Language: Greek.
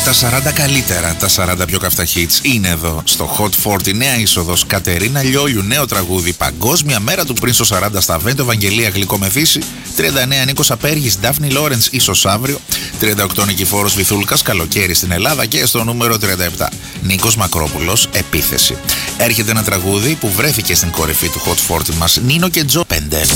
Τα 40 καλύτερα, τα 40 πιο καυτά hits είναι εδώ στο Hot 40. Νέα είσοδος Κατερίνα Λιόλιου, νέο τραγούδι. Παγκόσμια μέρα του πριν στο 40 στα Βέντο Ευαγγελία Γλυκομεθύση. 39 Νίκος Απέργης, Ντάφνη Λόρενς, ίσως αύριο. 38 Νικηφόρος Βυθούλκας, καλοκαίρι στην Ελλάδα. Και στο νούμερο 37 Νίκος Μακρόπουλος, επίθεση. Έρχεται ένα τραγούδι που βρέθηκε στην κορυφή του Hot 40 μας, Νίνο και Τζο 5.